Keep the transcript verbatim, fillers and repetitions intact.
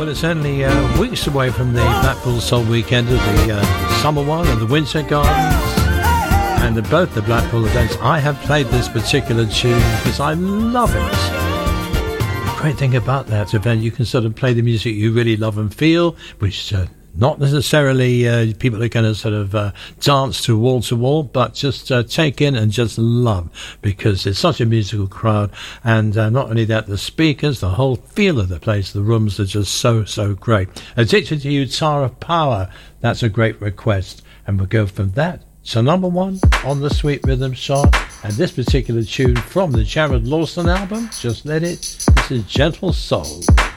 it's only uh, weeks away from the Blackpool Soul Weekend, the uh, summer one and the Winter Gardens, and the, both the Blackpool events. I have played this particular tune because I love it. The great thing about that event, you can sort of play the music you really love and feel, which uh, not necessarily uh, people are going to sort of uh, dance to wall to wall, but just uh, take in and just love, because it's such a musical crowd. And uh, not only that, the speakers, the whole feel of the place, the rooms are just so, so great. Addicted to You, Tara Power. That's a great request. And we'll go from that to number one on the Sweet Rhythm chart. And this particular tune from the Jared Lawson album, Just Let It. This is Gentle Soul.